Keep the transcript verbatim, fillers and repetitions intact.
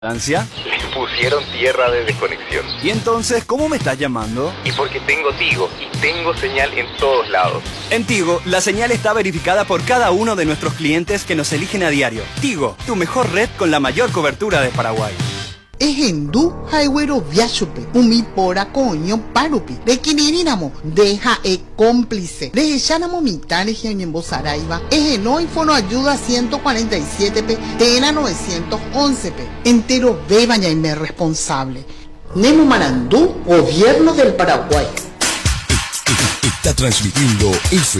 ¿Ansia? Les pusieron tierra de desconexión. ¿Y entonces cómo me estás llamando? Y porque tengo Tigo y tengo señal en todos lados. En Tigo, la señal está verificada por cada uno de nuestros clientes que nos eligen a diario. Tigo, tu mejor red con la mayor cobertura de Paraguay. Ejendu Highway Viachupe, Umi Pora Coño Parupi, de Quinirinamo, deja e cómplice, de Echanamo Mitane Giañembo Saraiva, Ejeno Infono Ayuda ciento cuarenta y siete P, Tena novecientos once P, entero bebaña y me responsable. Nemo Marandú, Gobierno del Paraguay. Está transmitiendo F